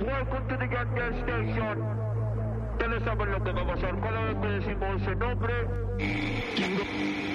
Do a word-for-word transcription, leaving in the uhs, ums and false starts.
welcome to the Gas Station. Ya no saben lo que va a pasar cada vez que decimos ese nombre.